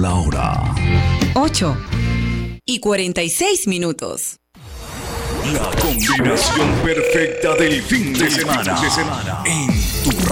la hora. 8:46. La combinación perfecta del fin de semana. En tu